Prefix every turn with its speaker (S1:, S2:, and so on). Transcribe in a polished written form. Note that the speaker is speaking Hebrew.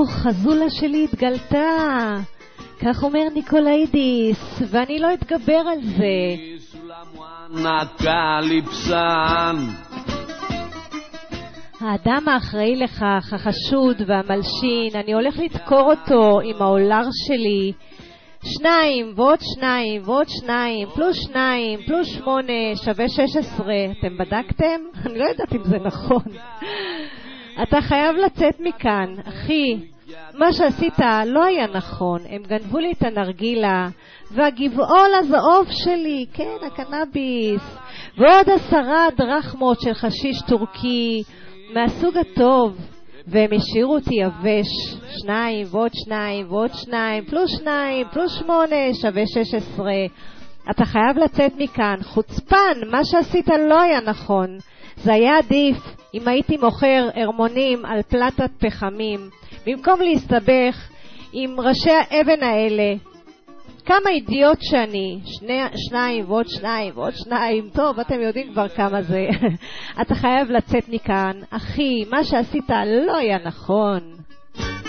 S1: חזולה שלי התגלתה. כך אומר ניקולאידיס, ואני לא אתגבר על זה. האדם האחראי לכך, החשוד והמלשין, אני הולך לדקור אותו עם העולר שלי. 2 ועוד 2 ועוד 2 פלוס 2 פלוס 8 שווה 16. אתם בדקתם? אני לא יודעת אם זה נכון. אתה חייב לצאת מכאן, אחי. מה שעשית לא היה נכון. הם גנבו לי את הנרגילה והגבעול הזעוף שלי, כן, הקנאביס, ועוד 10 דרחמות של חשיש טורקי מהסוג הטוב, והם השאירו אותי יבש. 2 ועוד 2 ועוד 2 פלוס 2 פלוס 8 שווה 16. אתה חייב לצאת מכאן, חוצפן. מה שעשית לא היה נכון. זה היה עדיף אם הייתי מוכר הרמונים על פלטת פחמים במקום להסתבך עם ראשי האבן האלה. כמה אידיוט שאני. 2 ועוד 2 ועוד 2. טוב, אתם יודעים כבר כמה זה. אתה חייב לצאת מכאן, אחי. מה שעשית לא היה נכון.